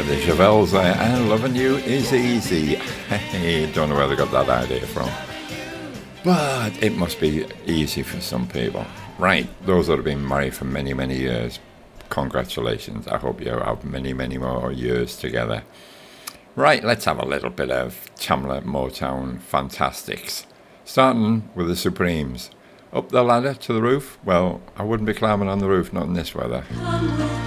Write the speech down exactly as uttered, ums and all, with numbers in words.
the Javels there, and loving you is easy. Hey, don't know where they got that idea from, but it must be easy for some people. Right, those that have been married for many, many years, congratulations. I hope you have many, many more years together. Right, let's have a little bit of Tamla Motown Fantastics, starting with the Supremes. Up the ladder to the roof? Well, I wouldn't be climbing on the roof, not in this weather.